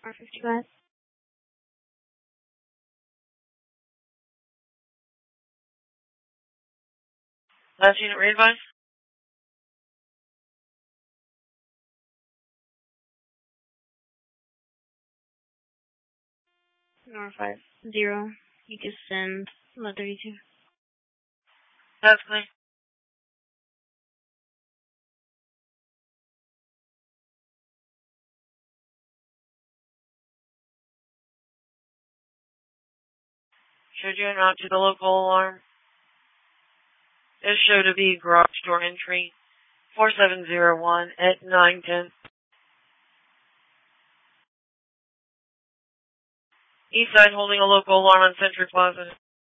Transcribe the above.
R55. Last unit readvise? R50. You can send 1132. That's clear. Showed you out to the local alarm. It showed to be garage door entry 4701 at 910. East side holding a local alarm on Century Plaza.